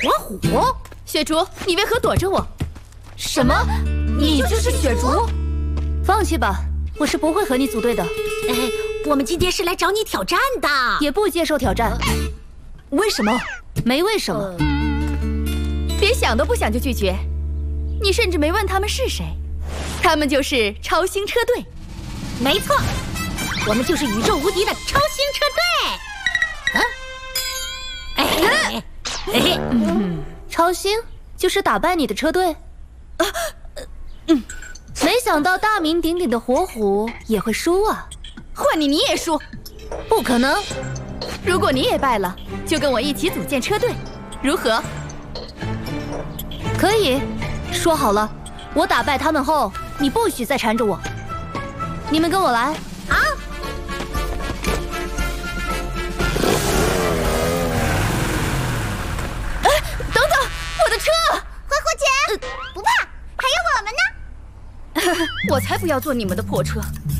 火虎。 雪竹，你为何躲着我？ 什么？你就是雪竹？ 放弃吧，我是不会和你组队的。 我们今天是来找你挑战的， 也不接受挑战。 为什么？ 没为什么。别想都不想就拒绝。你甚至没问他们是谁，他们就是超星车队。 没错，我们就是宇宙无敌的超星车队。 超星就是打败你的车队？没想到大名鼎鼎的火虎也会输啊！换你也输？不可能！如果你也败了，就跟我一起组建车队，如何？可以，说好了，我打败他们后，你不许再缠着我。你们跟我来啊！等等，我的车！ 火虎姐，不怕，还有我们呢。 我才不要坐你们的破车！